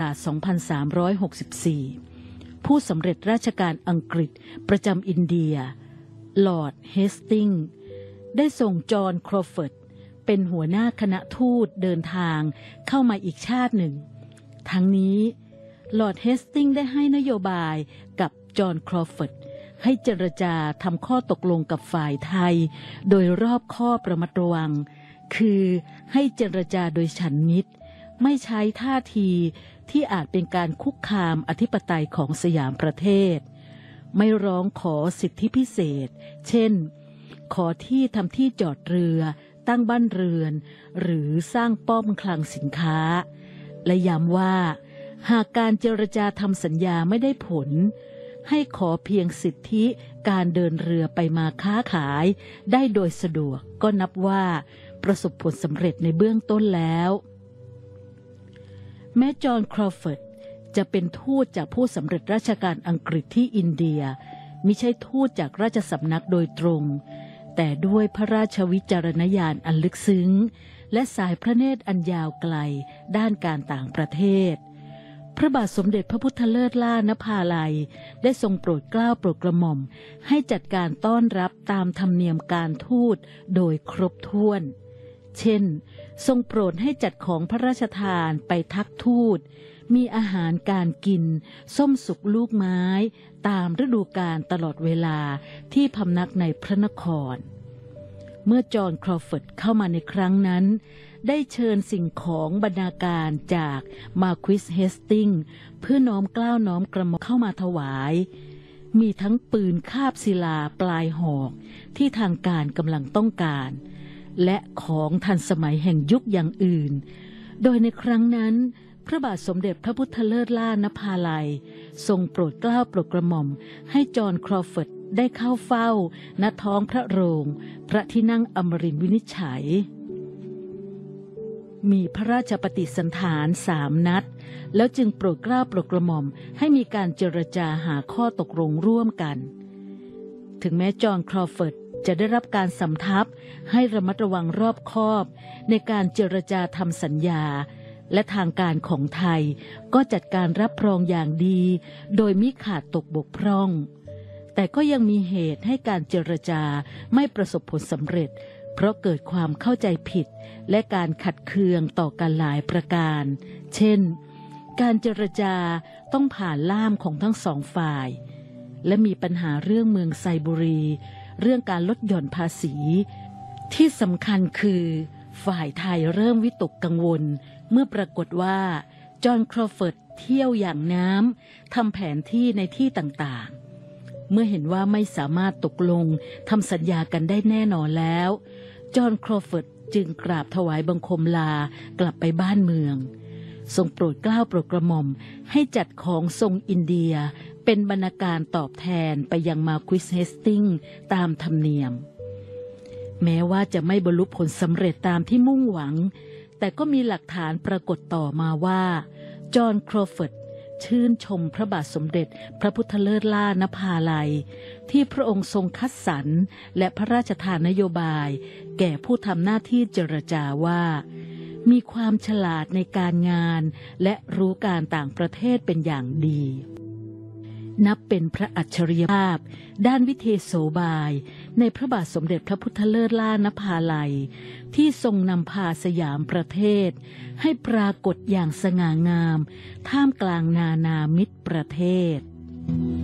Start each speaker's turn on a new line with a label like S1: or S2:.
S1: ศ 2364 ผู้สำเร็จราชการอังกฤษประจำอินเดียลอร์ดเฮสติงส์ได้ส่งจอห์นครอฟอร์ดเป็นหัวหน้าคณะทูตเดินทางเข้ามาอีกชาติหนึ่งทั้งนี้ลอร์ดเฮสติงส์ได้ให้นโยบายกับจอห์นครอฟอร์ดให้เจรจาทำข้อตกลงกับฝ่ายไทยโดยรอบคอบระมัดระวังคือให้เจรจาโดยฉันมิตรไม่ใช้ท่าทีที่อาจเป็นการคุกคามอธิปไตยของสยามประเทศไม่ร้องขอสิทธิพิเศษเช่นขอที่ทำที่จอดเรือตั้งบ้านเรือนหรือสร้างป้อมคลังสินค้าและย้ำว่าหากการเจรจาทำสัญญาไม่ได้ผลให้ขอเพียงสิทธิการเดินเรือไปมาค้าขายได้โดยสะดวกก็นับว่าประสบผลสำเร็จในเบื้องต้นแล้วแม้จอห์นครอฟอร์ดจะเป็นทูตจากผู้สำเร็จราชการอังกฤษที่อินเดียมิใช่ทูตจากราชสำนักโดยตรงแต่ด้วยพระราชวิจารณญาณอันลึกซึ้งและสายพระเนตรอันยาวไกลด้านการต่างประเทศพระบาทสมเด็จพระพุทธเลิศล่านภาลัยได้ทรงโปรดเกล้าโปรดกระหม่อมให้จัดการต้อนรับตามธรรมเนียมการทูตโดยครบถ้วนเช่นทรงโปรดให้จัดของพระราชทานไปทักทูตมีอาหารการกินส้มสุกลูกไม้ตามฤดูกาลตลอดเวลาที่พำนักในพระนครเมื่อจอห์นครอฟอร์ดเข้ามาในครั้งนั้นได้เชิญสิ่งของบรรณาการจากมาร์ควิสเฮสติงส์เพื่อน้อมเกล้าน้อมกระหม่อมเข้ามาถวายมีทั้งปืนคาบศิลาปลายหอกที่ทางการกำลังต้องการและของทันสมัยแห่งยุคอย่างอื่นโดยในครั้งนั้นพระบาทสมเด็จพระพุทธเลิศล่านภาลัยทรงโปรดเกล้าโปรดกระหม่อมให้จอห์นครอฟอร์ดได้เข้าเฝ้าณท้องพระโรงพระที่นั่งอมรินทร์วินิจฉัยมีพระราชปฏิสันถาน3 นัดแล้วจึงโปรดเกล้าโปรดกระหม่อมให้มีการเจรจาหาข้อตกลงร่วมกันถึงแม้จอห์นครอฟอร์ดจะได้รับการสำทับให้ระมัดระวังรอบคอบในการเจรจาทำสัญญาและทางการของไทยก็จัดการรับรองอย่างดีโดยมิขาดตกบกพร่องแต่ก็ยังมีเหตุให้การเจรจาไม่ประสบผลสำเร็จเพราะเกิดความเข้าใจผิดและการขัดเคืองต่อกันหลายประการเช่นการเจรจาต้องผ่านล่ามของทั้ง2 ฝ่ายและมีปัญหาเรื่องเมืองไซบุรีเรื่องการลดหย่อนภาษีที่สำคัญคือฝ่ายไทยเริ่มวิตกกังวลเมื่อปรากฏว่าจอห์นครอฟอร์ดเที่ยวอย่างน้ำทำแผนที่ในที่ต่างๆเมื่อเห็นว่าไม่สามารถตกลงทำสัญญากันได้แน่นอนแล้วจอห์นครอฟอร์ดจึงกราบถวายบังคมลากลับไปบ้านเมืองทรงโปรดเกล้าโปรดกระหม่อมให้จัดของทรงอินเดียเป็นบรรณาการตอบแทนไปยังมาร์ควิสเฮสติงส์ตามธรรมเนียมแม้ว่าจะไม่บรรลุผลสำเร็จตามที่มุ่งหวังแต่ก็มีหลักฐานปรากฏต่อมาว่าจอห์นครอฟอร์ดชื่นชมพระบาทสมเด็จพระพุทธเลิศล่านภาลัยที่พระองค์ทรงคัดสรรและพระราชทานนโยบายแก่ผู้ทำหน้าที่เจรจาว่ามีความฉลาดในการงานและรู้การต่างประเทศเป็นอย่างดีนับเป็นพระอัจฉริยภาพด้านวิเทโสบายในพระบาทสมเด็จพระพุทธเลิศล่านภาลัยที่ทรงนำพาสยามประเทศให้ปรากฏอย่างสง่างามท่ามกลางนานามิตรประเทศ